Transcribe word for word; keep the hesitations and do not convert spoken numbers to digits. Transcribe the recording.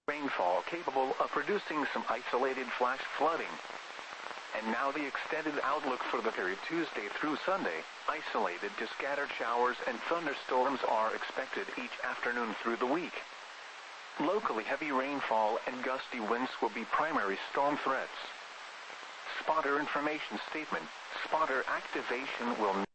rainfall capable of producing some isolated flash flooding. And now the extended outlook for the period Tuesday through Sunday. Isolated to scattered showers and thunderstorms are expected each afternoon through the week. Locally heavy rainfall and gusty winds will be primary storm threats. Spotter information statement. Spotter activation will